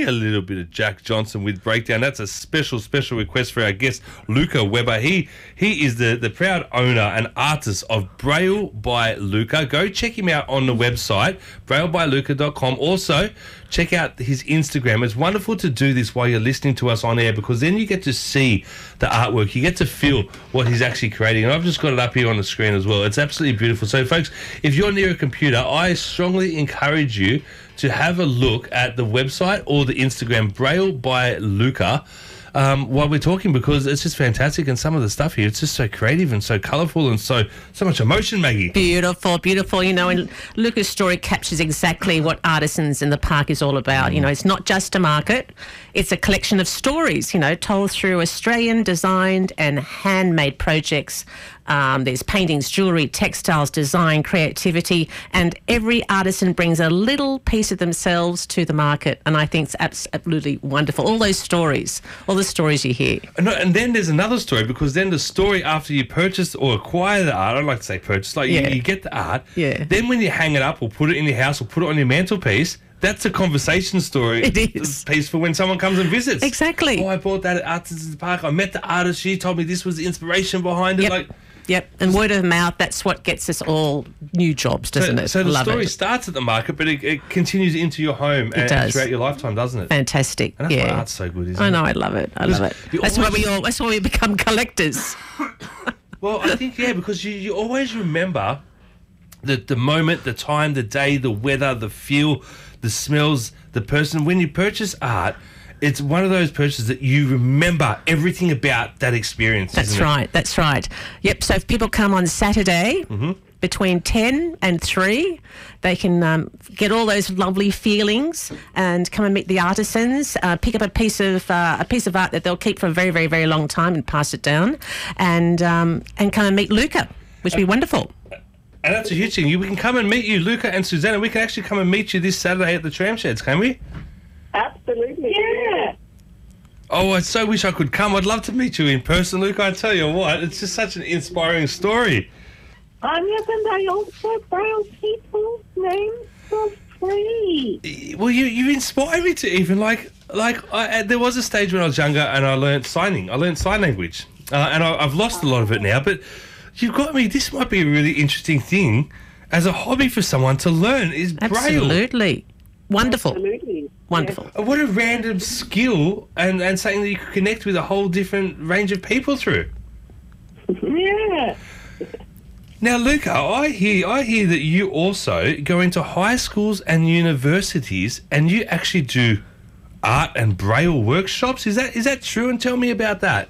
a little bit of Jack Johnson with Breakdown. That's a special request for our guest, Luca Weber. He is the proud owner and artist of Braille by Luca. Go check him out on the website, braillebyluca.com. Also, check out his Instagram. It's wonderful to do this while you're listening to us on air, because then you get to see the artwork. You get to feel what he's actually creating. And I've just got it up here on the screen as well. It's absolutely beautiful. So, folks, if you're near a computer, I strongly encourage you to have a look at the website or the Instagram, Braille by Luca, while we're talking, because it's just fantastic. And some of the stuff here, it's just so creative and so colourful and so much emotion, Maggie. Beautiful, beautiful. You know, and Luca's story captures exactly what Artisans in the Park is all about. You know, it's not just a market. It's a collection of stories, you know, told through Australian designed and handmade projects. There's paintings, jewellery, textiles, design, creativity, and every artisan brings a little piece of themselves to the market. And I think it's absolutely wonderful. All those stories, all the stories you hear. And then there's another story, because then the story after you purchase or acquire the art, I don't like to say purchase, like you get the art, then when you hang it up or put it in your house or put it on your mantelpiece, that's a conversation story. It is. Piece for when someone comes and visits. Exactly. Oh, I bought that at Artisans in the Park. I met the artist. She told me this was the inspiration behind it. Yep, and word of mouth, that's what gets us all new jobs, doesn't it? So the story starts at the market, but it continues into your home and throughout your lifetime, doesn't it? Fantastic. And that's why art's so good, isn't it? I know, I love it. I love it. That's why we become collectors. Well, I think, because you always remember the moment, the time, the day, the weather, the feel, the smells, the person. When you purchase art, it's one of those purchases that you remember everything about that experience. That's right. That's right. Yep. So if people come on Saturday between 10 and 3, they can get all those lovely feelings and come and meet the artisans. Pick up a piece of art that they'll keep for a very, very, very long time and pass it down, and come and meet Luca, which would be wonderful. And that's a huge thing. We can come and meet you, Luca and Susanna. We can actually come and meet you this Saturday at the Tram Sheds, can we? Absolutely, yeah. Oh, I so wish I could come. I'd love to meet you in person, Luca. I tell you what, it's just such an inspiring story. Yes, and I also borrow people's names for free. Well, you inspire me to even there was a stage when I was younger and I learnt signing. I learnt sign language, and I've lost a lot of it now. But you've got me. This might be a really interesting thing as a hobby for someone to learn. Is Braille. Absolutely. Wonderful. Absolutely. Wonderful. Yes. What a random skill and something that you could connect with a whole different range of people through. Yeah. Now, Luca, I hear that you also go into high schools and universities and you actually do art and Braille workshops. Is that true? And tell me about that.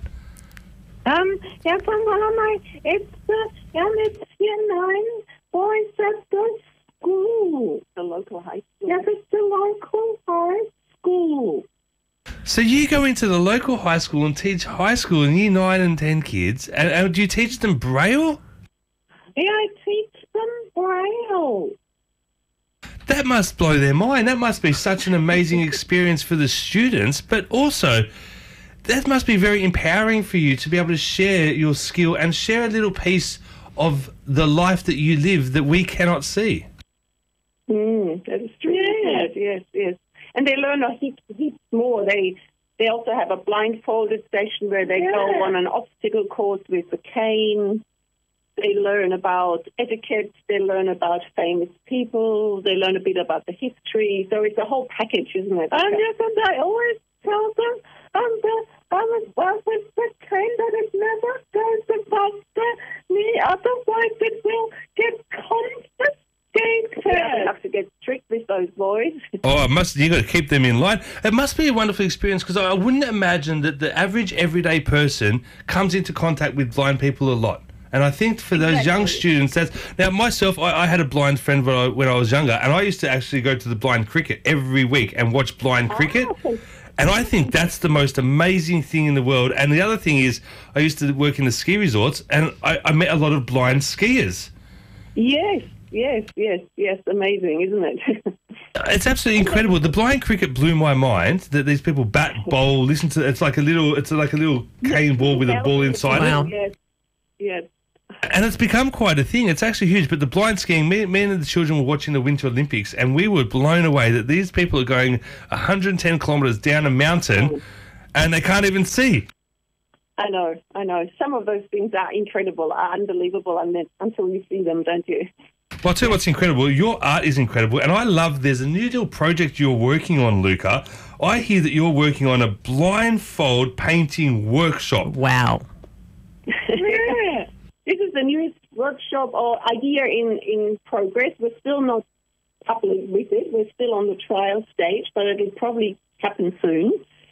Yeah, from it's year 9 boys at the school. The local high school. Yes, it's the local high school. So you go into the local high school and teach high school and year 9 and 10 kids, and do you teach them Braille? Yeah, I teach them Braille. That must blow their mind. That must be such an amazing experience for the students, but also that must be very empowering for you to be able to share your skill and share a little piece of the life that you live that we cannot see. That is true. Yes. And they learn a heap more. They also have a blindfolded session where they go on an obstacle course with a cane. They learn about etiquette. They learn about famous people. They learn a bit about the history. So it's a whole package, isn't it? Yes, and I always tell them with the cane that it never goes above the knee. Otherwise, it will get confiscated. You have to get strict with those boys. Oh, you got to keep them in line. It must be a wonderful experience, because I wouldn't imagine that the average everyday person comes into contact with blind people a lot. And I think for those young students, now myself, I had a blind friend when I was younger, and I used to actually go to the blind cricket every week and watch blind cricket. And I think that's the most amazing thing in the world. And the other thing is, I used to work in the ski resorts, and I met a lot of blind skiers. Yes, amazing, isn't it? It's absolutely incredible. The blind cricket blew my mind. That these people bat, bowl, listen to. It's like a little cane ball with a ball inside it. Yes. And it's become quite a thing. It's actually huge. But the blind skiing, me and the children were watching the Winter Olympics, and we were blown away that these people are going 110 kilometres down a mountain and they can't even see. I know. Some of those things are incredible, are unbelievable, and then until you see them, don't you? Well, I'll tell you what's incredible. Your art is incredible, and I love there's a new little project you're working on, Luca. I hear that you're working on a blindfold painting workshop. Wow. Yeah. This is the newest workshop or idea in progress. We're still not public with it. We're still on the trial stage, but it'll probably happen soon.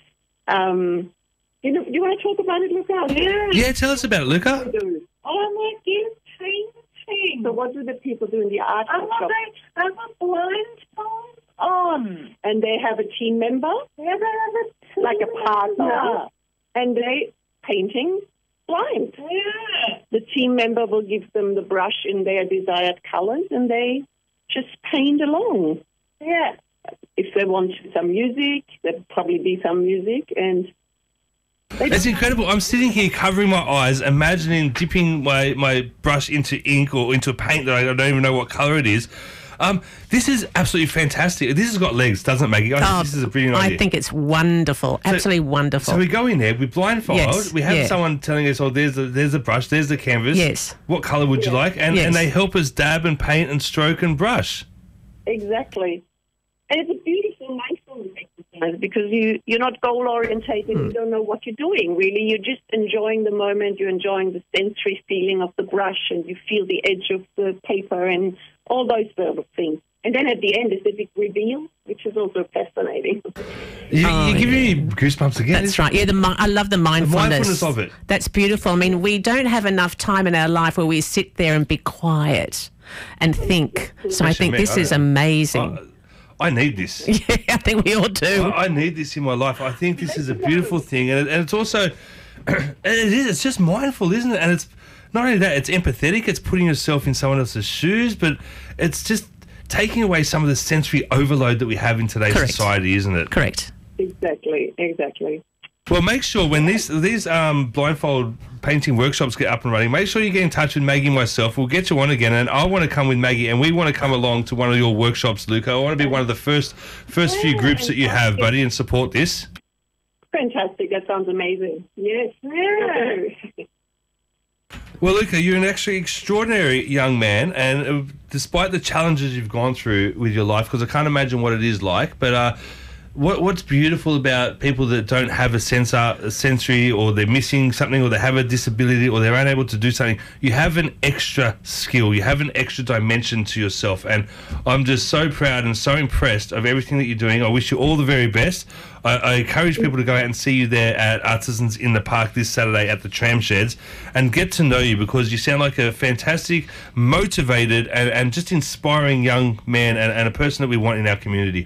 You want to talk about it, Luca? Yeah, tell us about it, Luca. Oh, my dear painting. So what do the people do in the art workshop? I have a blindfold on. And they have a team member? Yeah, they have a like a partner. And they painting blind. Yeah. The team member will give them the brush in their desired colours and they just paint along. Yeah. If they want some music, there'll probably be some music and... It's incredible. I'm sitting here covering my eyes, imagining dipping my brush into ink or into a paint that I don't even know what colour it is. This is absolutely fantastic. This has got legs, doesn't it, Maggie? I think this is a brilliant idea. I think it's wonderful. Absolutely wonderful. So we go in there, we blindfold. Yes, we have someone telling us, there's the brush, there's the canvas. Yes. What colour would you like? And they help us dab and paint and stroke and brush. Exactly. And it's a beautiful mindfulness exercise because you're not goal-orientated. You don't know what you're doing, really. You're just enjoying the moment. You're enjoying the sensory feeling of the brush and you feel the edge of the paper and all those sort of things. And then at the end is the big reveal, which is also fascinating. You give me goosebumps again. That's right. Yeah, I love the mindfulness. The mindfulness of it. That's beautiful. I mean, we don't have enough time in our life where we sit there and be quiet and think. So I think this is amazing. I need this. Yeah, I think we all do. I need this in my life. I think this is a beautiful thing. And it's also, it's just mindful, isn't it? And it's not only that, it's empathetic. It's putting yourself in someone else's shoes, but it's just taking away some of the sensory overload that we have in today's society, isn't it? Correct. Exactly. Well, make sure when these blindfold painting workshops get up and running, make sure you get in touch with Maggie and myself. We'll get you on again, and I want to come with Maggie, and we want to come along to one of your workshops, Luca. I want to be one of the first few groups that you have, buddy, and support this. Fantastic. That sounds amazing. Yes. Yeah. Well, Luca, you're an actually extraordinary young man, and despite the challenges you've gone through with your life, because I can't imagine what it is like, but what's beautiful about people that don't have a sensory, or they're missing something, or they have a disability, or they're unable to do something, you have an extra skill, you have an extra dimension to yourself, and I'm just so proud and so impressed of everything that you're doing. I wish you all the very best. I encourage people to go out and see you there at Artisans in the Park this Saturday at the Tram Sheds and get to know you, because you sound like a fantastic, motivated and just inspiring young man and a person that we want in our community.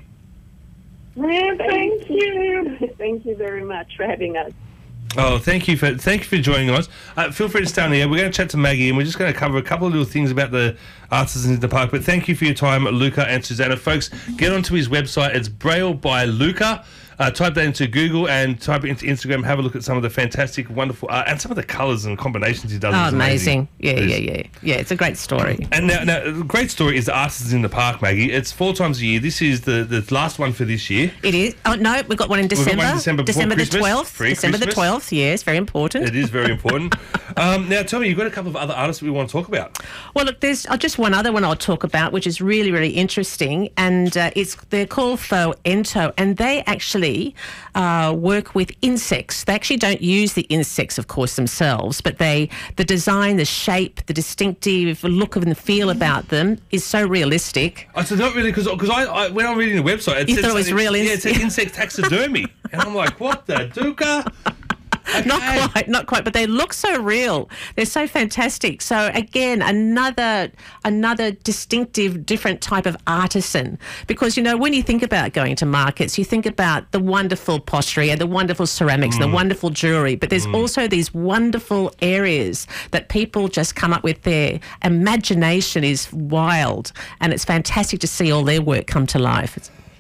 Yeah, thank you. Thank you very much for having us. Oh, thank you for joining us. Feel free to stay on here. We're going to chat to Maggie, and we're just going to cover a couple of little things about the Artisans in the Park. But thank you for your time, Luca and Susanna. Folks, get onto his website. It's Braille by Luca. Type that into Google and type it into Instagram. Have a look at some of the fantastic, wonderful art and some of the colours and combinations he does. Oh, amazing. Yeah, it's a great story. And now, the great story is the Artisans in the Park, Maggie. It's 4 times a year. This is the last one for this year. It is. Oh, no, we've got one in December. We've got one in December the Christmas, 12th. December the 12th, yes, very important. It is very important. Now, tell me, you've got a couple of other artists that we want to talk about. Well, look, there's just one other one I'll talk about, which is really, really interesting, and they're called Faux Ento, and they actually work with insects. They actually don't use the insects, of course, themselves, but the design, the shape, the distinctive look and the feel about them is so realistic. I said, not really, because I when I'm reading the website, you thought it was real it said insect taxidermy, and I'm like, what the duca? Okay. Not quite, but they look so real. They're so fantastic. So again, another distinctive, different type of artisan. Because, when you think about going to markets, you think about the wonderful pottery and the wonderful ceramics and the wonderful jewellery, but there's also these wonderful areas that people just come up with. Their imagination is wild, and it's fantastic to see all their work come to life.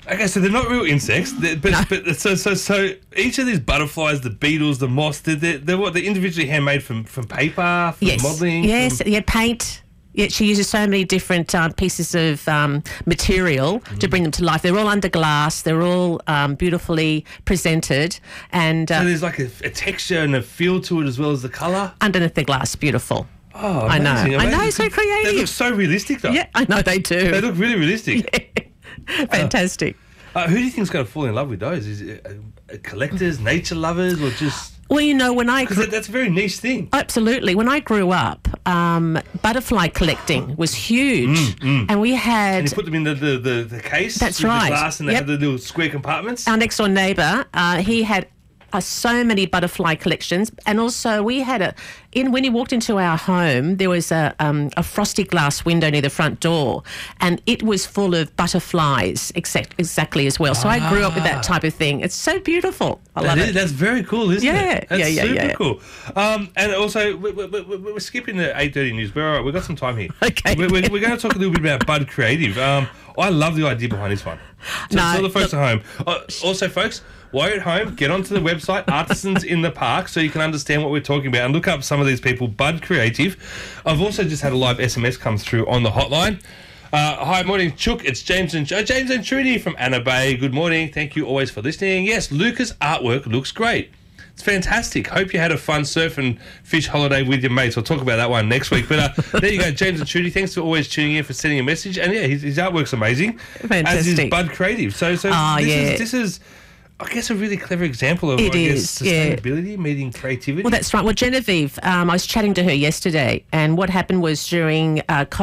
Okay, so they're not real insects, but so each of these butterflies, the beetles, the moths, they're what? They're individually handmade from paper, from modelling? Yes, paint. Yeah, she uses so many different pieces of material to bring them to life. They're all under glass. They're all beautifully presented. And so there's like a texture and a feel to it as well as the colour? Underneath the glass, beautiful. Oh, I amazing, know. amazing. I know, so creative. They look so realistic, though. Yeah, I know they do. They look really realistic. Fantastic. Who do you think's going to fall in love with those? Is it collectors, nature lovers, or just... Well, you know, when I... Because that's a very niche thing. Absolutely. When I grew up, butterfly collecting was huge. And we had... And you put them in the case? That's with right. The glass and they have the little square compartments? Our next door neighbour, he had so many butterfly collections, and also we had when you walked into our home, there was a frosty glass window near the front door, and it was full of butterflies exactly as well. So I grew up with that type of thing. It's so beautiful. I love it. That's very cool, isn't it? That's super cool. And also, we're skipping the 8:30 news. We're all right. We've got some time here. Okay. We're going to talk a little bit about Bud Creative. I love the idea behind this one. So tell the folks at home. Also, folks, while you're at home, get onto the website Artisans in the Park so you can understand what we're talking about and look up some of these people. Bud Creative. I've also just had a live SMS come through on the hotline. Hi, morning, Chook. It's James and Trudy from Anna Bay. Good morning. Thank you always for listening. Yes, Luca's artwork looks great. It's fantastic. Hope you had a fun surf and fish holiday with your mates. We'll talk about that one next week. But there you go, James and Trudy. Thanks for always tuning in, for sending a message. And yeah, his artwork's amazing. Fantastic. As is Bud Creative. So this is, I guess, a really clever example of sustainability meeting creativity. Well, that's right. Well, Genevieve, I was chatting to her yesterday, and what happened was during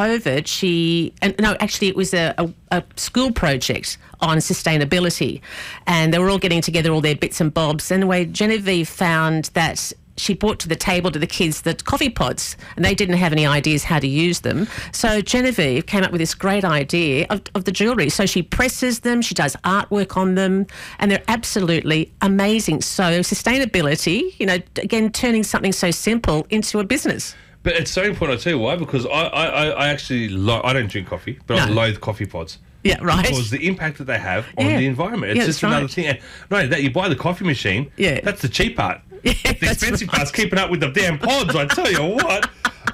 COVID, it was a school project on sustainability, and they were all getting together all their bits and bobs. Anyway, Genevieve found that she brought to the table to the kids the coffee pods, and they didn't have any ideas how to use them. So Genevieve came up with this great idea of the jewellery. So she presses them, she does artwork on them, and they're absolutely amazing. So sustainability, again, turning something so simple into a business. But it's so important, I'll tell you why, because I actually I don't drink coffee, but I loathe coffee pods. Yeah, right. Because the impact that they have on the environment. It's just another thing. And not only that, you buy the coffee machine, that's the cheap part. The expensive part's keeping up with the damn pods, I tell you what.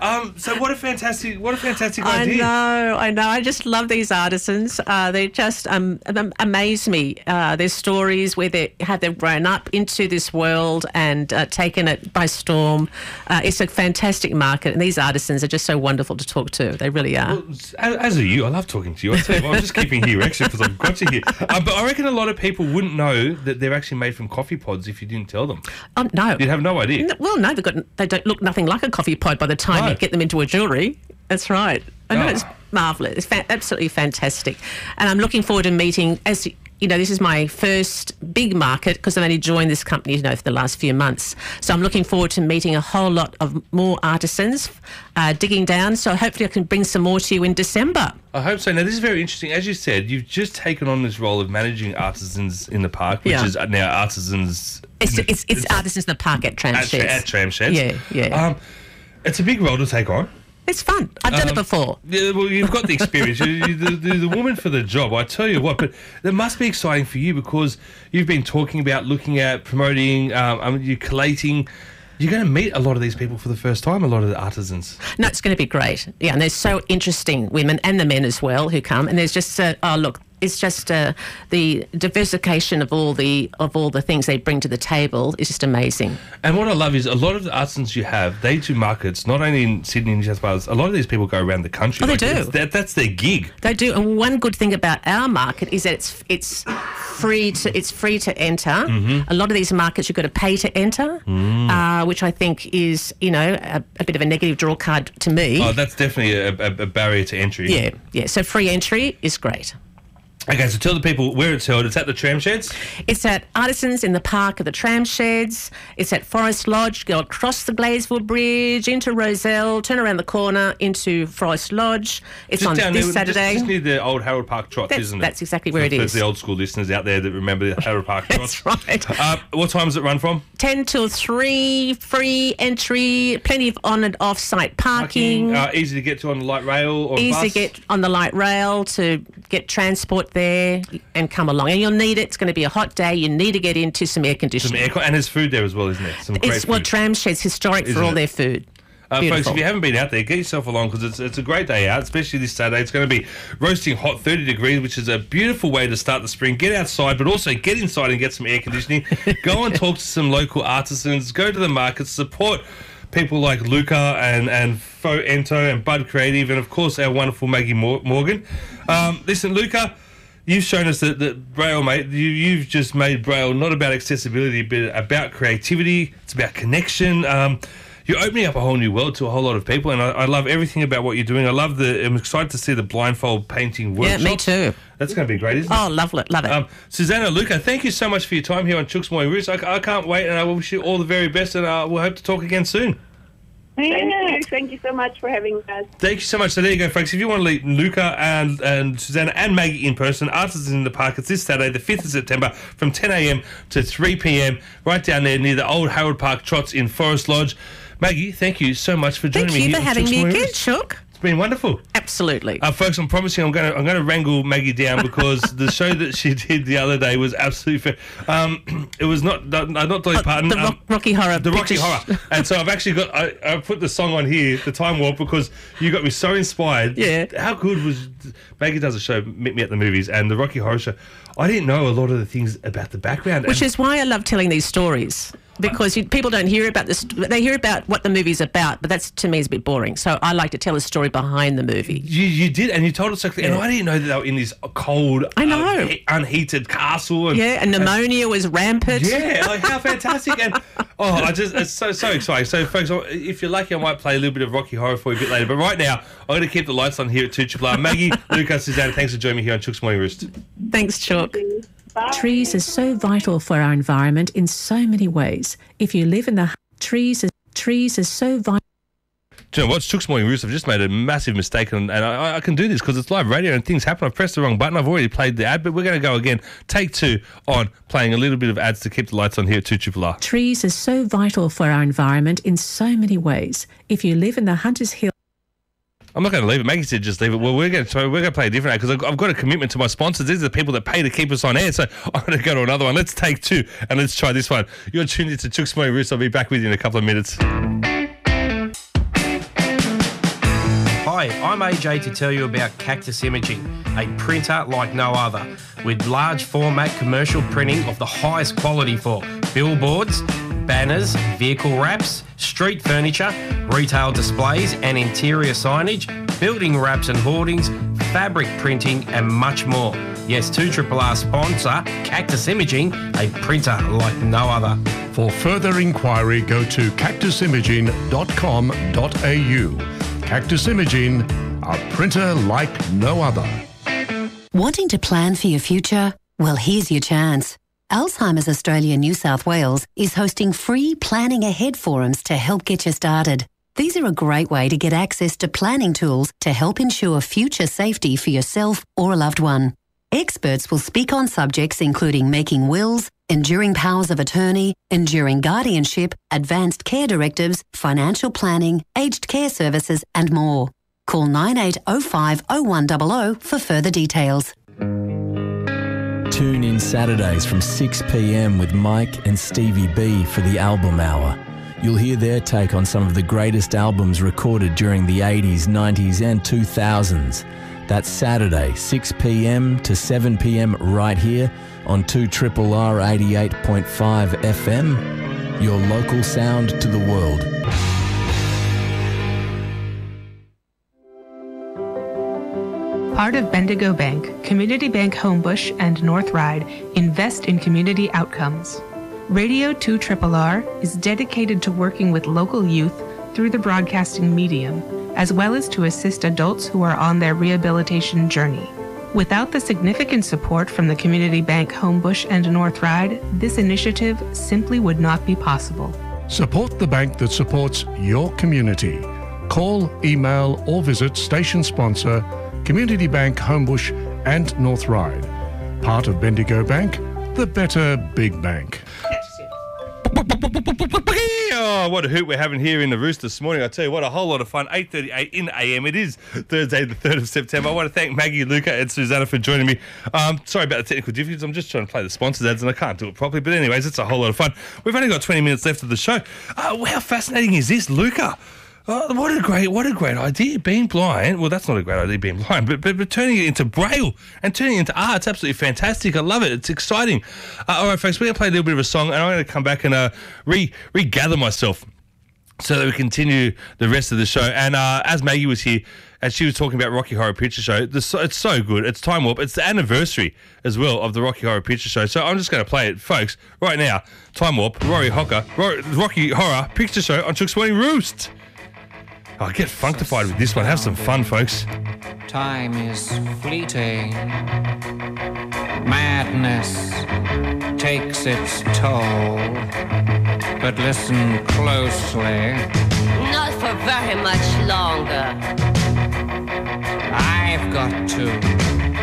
So what a fantastic idea. I know. I just love these artisans. They just amaze me. Their stories, where they've grown up into this world and taken it by storm. It's a fantastic market, and these artisans are just so wonderful to talk to. They really are. Well, as are you. I love talking to you. I tell you what, I'm just keeping you extra because I've got you here. But I reckon a lot of people wouldn't know that they're actually made from coffee pods if you didn't tell them. No. You'd have no idea. No, they don't look nothing like a coffee pod by the time you get them into a jewellery. That's right. I know, it's marvellous. It's absolutely fantastic. And I'm looking forward to meeting, this is my first big market because I've only joined this company, for the last few months. So I'm looking forward to meeting a whole lot of more artisans, digging down. So hopefully I can bring some more to you in December. I hope so. Now, this is very interesting. As you said, you've just taken on this role of managing Artisans in the Park, which is now Artisans... It's Artisans in the Park at Tramsheds. At Tramsheds. Yeah. It's a big role to take on. It's fun. I've done it before. Yeah, well, you've got the experience. You're the woman for the job, I tell you what. But it must be exciting for you because you've been talking about looking at promoting, you're collating. You're going to meet a lot of these people for the first time, a lot of the artisans. No, it's going to be great. Yeah, and they're so interesting, women and the men as well, who come. And there's just, it's just the diversification of all the things they bring to the table is just amazing. And what I love is a lot of the artisans you have, they do markets, not only in Sydney and New South Wales. A lot of these people go around the country. Oh, they do. That's their gig. They do. And one good thing about our market is that it's free to enter. Mm-hmm. A lot of these markets you've got to pay to enter, which I think is a bit of a negative draw card to me. Oh, that's definitely a barrier to entry. Yeah. So free entry is great. Okay, so tell the people where it's held. It's at the Tramsheds? It's at Artisans in the Park of the Tramsheds. It's at Forest Lodge. Go across the Glazeville Bridge, into Rozelle, turn around the corner into Forest Lodge. It's just on this Saturday. Just near the old Harold Park Trot, isn't it? That's exactly where it is. For the old school listeners out there that remember the Harold Park Trot. That's right. What time does it run from? 10 till 3, free entry, plenty of on and off-site parking. Easy to get to on the light rail or Easy bus? to get on the light rail to get transport there. there and come along. And you'll need it. It's going to be a hot day. You need to get into some air conditioning. And there's food there as well, isn't there? Some great food. Tramshed's historic for all their food. Folks, if you haven't been out there, get yourself along because it's a great day out, especially this Saturday. It's going to be roasting hot, 30 degrees, which is a beautiful way to start the spring. Get outside, but also get inside and get some air conditioning. Go and talk to some local artisans. Go to the markets. Support people like Luca and Faux Ento and Bud Creative and, of course, our wonderful Maggie Morgan. Listen, Luca, you've shown us that Braille, mate, you've just made Braille not about accessibility, but about creativity. It's about connection. You're opening up a whole new world to a whole lot of people, and I love everything about what you're doing. I'm excited to see the blindfold painting workshop. Yeah, me too. That's going to be great, isn't it? Oh, love it. Susanna, Luca, thank you so much for your time here on Chooks Morning Roost. I can't wait, and I wish you all the very best, and we'll hope to talk again soon. Thank you so much for having us. Thank you so much. So there you go, folks. If you want to meet Luca and Susanna and Maggie in person, Artists in the Park, it's this Saturday, the 5th of September, from 10 a.m. to 3 p.m, right down there near the old Harold Park Trots in Forest Lodge. Maggie, thank you so much for joining me here. Thank you for having me again, Chook. It's been wonderful. Absolutely. Folks, I'm promising I'm going to wrangle Maggie down because the show that she did the other day was absolutely fair. It was not Dolly Parton. The Rocky Horror. The Rocky Horror. And so I've actually got, I put the song on here, the Time Warp, because you got me so inspired. Yeah. How good was, Maggie does a show, Meet Me at the Movies, and the Rocky Horror Show. I didn't know a lot of the things about the background. Which is why I love telling these stories. Because people don't hear about this. They hear about what the movie's about, but that's, to me, is a bit boring. So I like to tell a story behind the movie. You did, and you told us exactly. Yeah. And I didn't know that they were in this cold, unheated castle. And, and pneumonia was rampant. Yeah, like how fantastic! And it's so exciting. So, folks, if you're lucky, I might play a little bit of Rocky Horror for you a bit later. But right now, I'm going to keep the lights on here at 2RR. Maggie, Luca, Susanna, thanks for joining me here on Chooks Morning Roost. Thanks, Chook. Bye. Trees are so vital for our environment in so many ways. If you live in the trees are so vital. Do you know what? Chooks Morning Roost, I've just made a massive mistake, and I can do this because it's live radio and things happen. I've pressed the wrong button. I've already played the ad, but we're going to go again. Take two on playing a little bit of ads to keep the lights on here at 2RR. Trees are so vital for our environment in so many ways. If you live in the Hunters Hill. I'm not going to leave it. Maggie said just leave it. Well, we're going to play a different ad because I've got a commitment to my sponsors. These are the people that pay to keep us on air. So I'm going to go to another one. Let's take two and let's try this one. You're tuned into Chooks Morning Roost. I'll be back with you in a couple of minutes. Hi, I'm AJ to tell you about Cactus Imaging, a printer like no other, with large format commercial printing of the highest quality for billboards, banners, vehicle wraps, street furniture, retail displays and interior signage, building wraps and hoardings, fabric printing and much more. Yes, 2RR sponsor Cactus Imaging, a printer like no other. For further inquiry, go to cactusimaging.com.au. Cactus Imaging, a printer like no other. Wanting to plan for your future? Well, here's your chance. Alzheimer's Australia New South Wales is hosting free Planning Ahead forums to help get you started. These are a great way to get access to planning tools to help ensure future safety for yourself or a loved one. Experts will speak on subjects including making wills, enduring powers of attorney, enduring guardianship, advanced care directives, financial planning, aged care services and more. Call 9805 0100 for further details. Tune in Saturdays from 6 p.m. with Mike and Stevie B for the Album Hour. You'll hear their take on some of the greatest albums recorded during the 80s, 90s and 2000s. That's Saturday, 6 p.m. to 7 p.m. right here on 2RR 88.5 FM, your local sound to the world. Part of Bendigo Bank, Community Bank Homebush and North Ryde invest in community outcomes. Radio 2RR is dedicated to working with local youth through the broadcasting medium, as well as to assist adults who are on their rehabilitation journey. Without the significant support from the Community Bank Homebush and North Ryde, this initiative simply would not be possible. Support the bank that supports your community. Call, email or visit station sponsor Community Bank Homebush and North Ryde. Part of Bendigo Bank, the better big bank. Oh, what a hoot we're having here in the Roost this morning. I tell you what, a whole lot of fun. 8:38 in AM. It is Thursday, the 3rd of September. I want to thank Maggie, Luca, and Susanna for joining me. Sorry about the technical difficulties. I'm just trying to play the sponsors ads and I can't do it properly. But anyways, it's a whole lot of fun. We've only got 20 minutes left of the show. How fascinating is this, Luca? What a great idea, being blind. Well, that's not a great idea, being blind, but turning it into Braille and turning it into art. It's absolutely fantastic. I love it. It's exciting. All right, folks, we're going to play a little bit of a song, and I'm going to come back and regather myself so that we continue the rest of the show. And as Maggie was here, and she was talking about Rocky Horror Picture Show, it's so good. It's Time Warp. It's the anniversary as well of the Rocky Horror Picture Show. So I'm just going to play it, folks, right now. Time Warp, Rocky Horror Picture Show on Chooks Morning Roost. Oh, get functified with this one. Have some fun, folks. Time is fleeting. Madness takes its toll. But listen closely. Not for very much longer. I've got to